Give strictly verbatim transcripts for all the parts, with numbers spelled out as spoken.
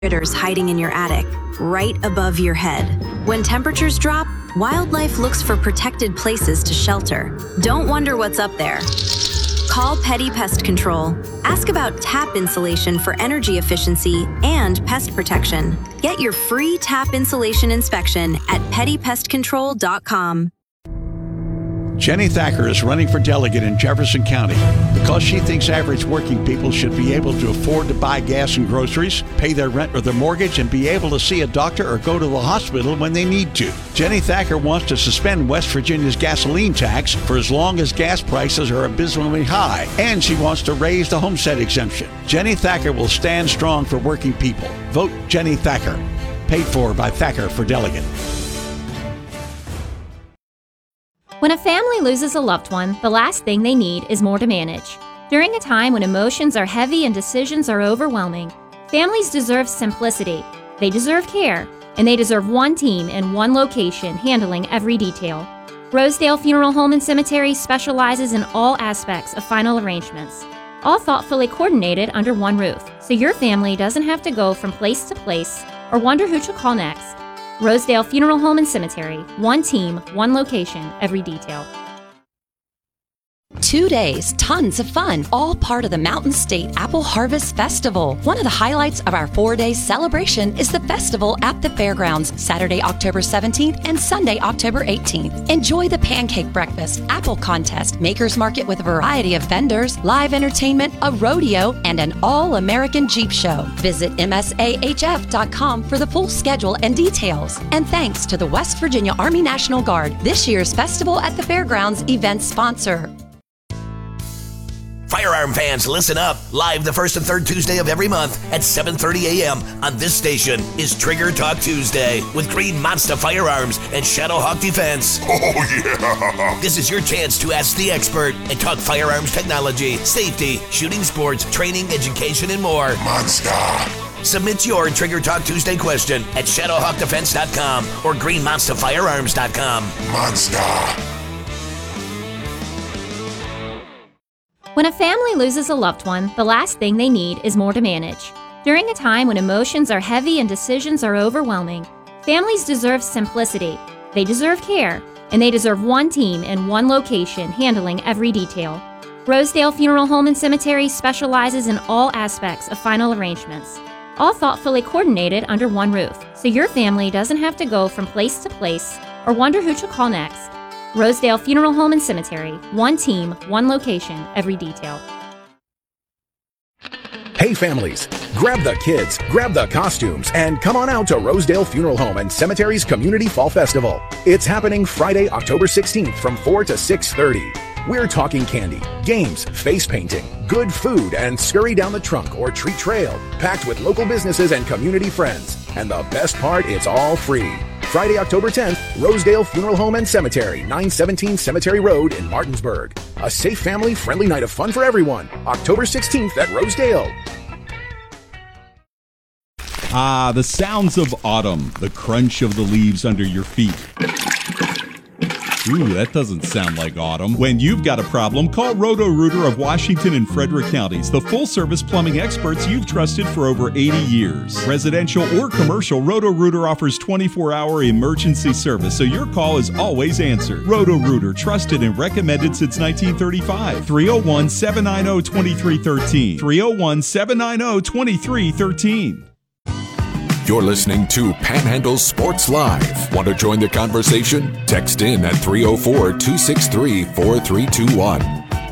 critters hiding in your attic, right above your head. When temperatures drop, wildlife looks for protected places to shelter. Don't wonder what's up there. Call Petty Pest Control. Ask about tap insulation for energy efficiency and pest protection. Get your free tap insulation inspection at petty pest control dot com. Jenny Thacker is running for delegate in Jefferson County because she thinks average working people should be able to afford to buy gas and groceries, pay their rent or their mortgage, and be able to see a doctor or go to the hospital when they need to. Jenny Thacker wants to suspend West Virginia's gasoline tax for as long as gas prices are abysmally high, and she wants to raise the homestead exemption. Jenny Thacker will stand strong for working people. Vote Jenny Thacker. Paid for by Thacker for Delegate. When a family loses a loved one, the last thing they need is more to manage. During a time when emotions are heavy and decisions are overwhelming, families deserve simplicity, they deserve care, and they deserve one team in one location handling every detail. Rosedale Funeral Home and Cemetery specializes in all aspects of final arrangements, all thoughtfully coordinated under one roof, so your family doesn't have to go from place to place or wonder who to call next. Rosedale Funeral Home and Cemetery. One team, one location, every detail. Two days, tons of fun, all part of the Mountain State Apple Harvest Festival. One of the highlights of our four-day celebration is the festival at the fairgrounds, Saturday, October seventeenth and Sunday, October eighteenth. Enjoy the pancake breakfast, apple contest, maker's market with a variety of vendors, live entertainment, a rodeo, and an all-American Jeep show. Visit M S A H F dot com for the full schedule and details. And thanks to the West Virginia Army National Guard, this year's Festival at the Fairgrounds event sponsor. Firearm fans, listen up. Live the first and third Tuesday of every month at seven thirty a.m. on this station is Trigger Talk Tuesday with Green Monster Firearms and Shadowhawk Defense. Oh, yeah. This is your chance to ask the expert and talk firearms technology, safety, shooting sports, training, education, and more. Monster. Submit your Trigger Talk Tuesday question at shadowhawk defense dot com or green monster firearms dot com. Monster. When a family loses a loved one, the last thing they need is more to manage. During a time when emotions are heavy and decisions are overwhelming, families deserve simplicity, they deserve care, and they deserve one team in one location handling every detail. Rosedale Funeral Home and Cemetery specializes in all aspects of final arrangements, all thoughtfully coordinated under one roof, so your family doesn't have to go from place to place or wonder who to call next. Rosedale Funeral Home and Cemetery. One team, one location, every detail. Hey families, grab the kids, grab the costumes, and come on out to Rosedale Funeral Home and Cemetery's Community Fall Festival. It's happening Friday, October sixteenth from four to six thirty. We're talking candy, games, face painting, good food, and scurry down the trunk or treat trail, packed with local businesses and community friends. And the best part, it's all free. Friday, October tenth, Rosedale Funeral Home and Cemetery, nine seventeen Cemetery Road in Martinsburg. A safe, family-friendly night of fun for everyone. October sixteenth at Rosedale. Ah, the sounds of autumn, the crunch of the leaves under your feet. Ooh, that doesn't sound like autumn. When you've got a problem, call Roto-Rooter of Washington and Frederick counties, the full-service plumbing experts you've trusted for over eighty years. Residential or commercial, Roto-Rooter offers twenty-four hour emergency service, so your call is always answered. Roto-Rooter, trusted and recommended since nineteen thirty-five. three oh one, seven nine oh, two three one three. three oh one, seven nine oh, two three one three. You're listening to Panhandle Sports Live. Want to join the conversation? Text in at three oh four, two six three, four three two one.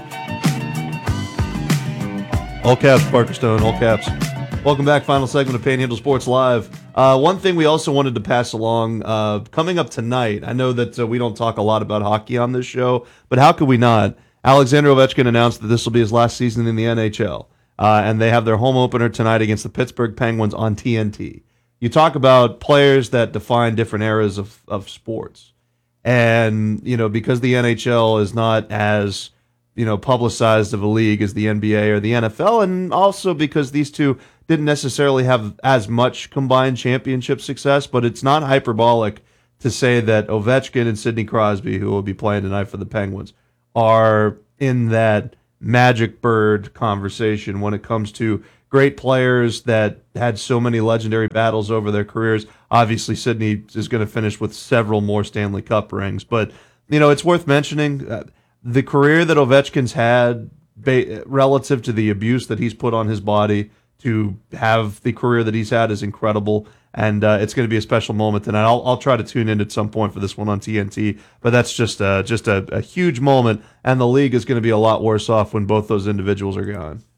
All caps, Parker Stone, all caps. Welcome back, final segment of Panhandle Sports Live. Uh, one thing we also wanted to pass along, uh, coming up tonight, I know that uh, we don't talk a lot about hockey on this show, but how could we not? Alexander Ovechkin announced that this will be his last season in the N H L, uh, and they have their home opener tonight against the Pittsburgh Penguins on T N T. You talk about players that define different eras of, of sports. And, you know, because the N H L is not as, you know, publicized of a league as the N B A or the N F L, and also because these two didn't necessarily have as much combined championship success, but it's not hyperbolic to say that Ovechkin and Sidney Crosby, who will be playing tonight for the Penguins, are in that magic bird conversation when it comes to great players that had so many legendary battles over their careers. Obviously, Sidney is going to finish with several more Stanley Cup rings. But, you know, it's worth mentioning uh, the career that Ovechkin's had ba- relative to the abuse that he's put on his body to have the career that he's had is incredible. And uh, it's going to be a special moment tonight. I'll, I'll try to tune in at some point for this one on T N T. But that's just, uh, just a, a huge moment. And the league is going to be a lot worse off when both those individuals are gone.